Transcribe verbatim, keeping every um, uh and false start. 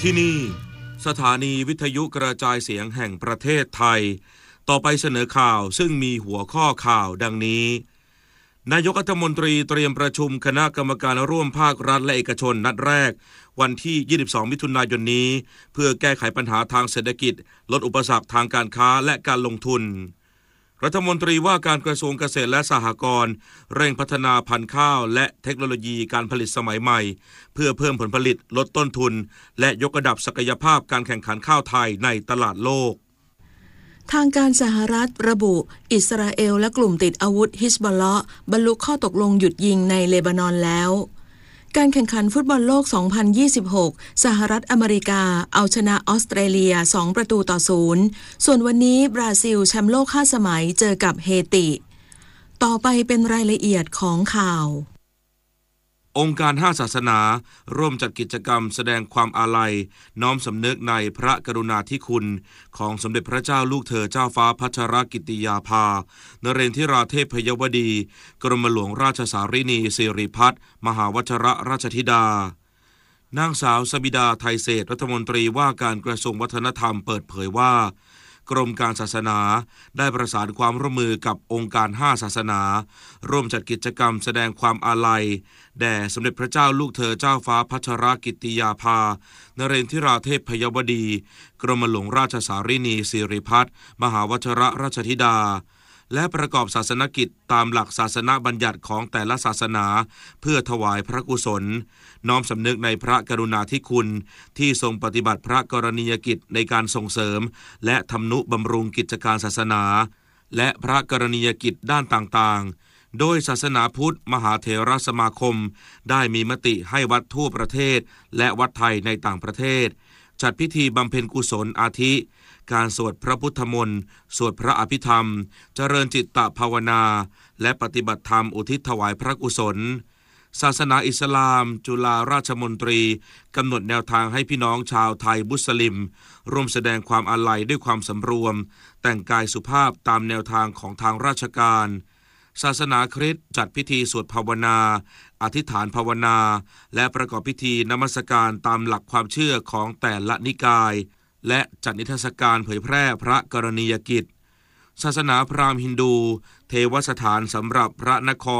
ที่นี่สถานีวิทยุกระจายเสียงแห่งประเทศไทยต่อไปเสนอข่าวซึ่งมีหัวข้อข่าวดังนี้นายกรัฐมนตรีเตรียมประชุมคณะกรรมการร่วมภาครัฐและเอกชนนัดแรกวันที่ยี่สิบสองมิถุนายนนี้เพื่อแก้ไขปัญหาทางเศรษฐกิจลดอุปสรรคทางการค้าและการลงทุนรัฐมนตรีว่าการกระทรวงเกษตรและสหกรณ์เร่งพัฒนาพันธุ์ข้าวและเทคโนโลยีการผลิตสมัยใหม่เพื่อเพิ่มผลผลิตลดต้นทุนและยกระดับศักยภาพการแข่งขันข้าวไทยในตลาดโลกทางการสหรัฐระบุอิสราเอลและกลุ่มติดอาวุธฮิซบอลเลาะห์บรรลุข้อตกลงหยุดยิงในเลบานอนแล้วการแข่งขันฟุตบอลโลก สองพันยี่สิบหก สหรัฐอเมริกาเอาชนะออสเตรเลีย สอง ประตูต่อศูนย์ส่วนวันนี้บราซิลแชมป์โลกห้าสมัยเจอกับเฮติต่อไปเป็นรายละเอียดของข่าวองค์การห้าศาสนาร่วมจัดกิจกรรมแสดงความอาลัยน้อมสำนึกในพระกรุณาธิคุณของสมเด็จพระเจ้าลูกเธอเจ้าฟ้าพัชรกิติยาภานเรนทิราเทพยวดีกรมหลวงราชสารินีสิริพัฒน์มหาวชรราชธิดานางสาวสบิดาไทยเศรษฐ์รัฐมนตรีว่าการกระทรวงวัฒนธรรมเปิดเผยว่ากรมการศาสนาได้ประสานความร่วมมือกับองค์การห้าศาสนาร่วมจัดกิจกรรมแสดงความอาลัยแด่สมเด็จพระเจ้าลูกเธอเจ้าฟ้าพัชรกิติยาภานเรนทิราเทพยวดีกรมหลวงราชสารินีสิริพัฒน์มหาวชรราชธิดาและประกอบศาสนกิจตามหลักศาสนาบัญญัติของแต่ละศาสนาเพื่อถวายพระกุศลน้อมสำนึกในพระกรุณาธิคุณที่ทรงปฏิบัติพระกรณียกิจในการส่งเสริมและทำนุบำรุงกิจการศาสนาและพระกรณียกิจด้านต่างๆโดยศาสนาพุทธมหาเถรสมาคมได้มีมติให้วัดทั่วประเทศและวัดไทยในต่างประเทศจัดพิธีบำเพ็ญกุศลอาทิการสวดพระพุทธมนต์สวดพระอภิธรรมเจริญจิตตภาวนาและปฏิบัติธรรมอุทิศถวายพระกุศลศาสนาอิสลามจุฬาราชมนตรีกำหนดแนวทางให้พี่น้องชาวไทยมุสลิมร่วมแสดงความอาลัยด้วยความสำรวมแต่งกายสุภาพตามแนวทางของทางราชการศาสนาคริสต์จัดพิธีสวดภาวนาอธิษฐานภาวนาและประกอบพิธีนมัสการตามหลักความเชื่อของแต่ละนิกายและจัดนิทรรศการเผยแพร่พระกรณียกิจศาสนาพราหมณ์ฮินดูเทวสถานสำหรับพระนค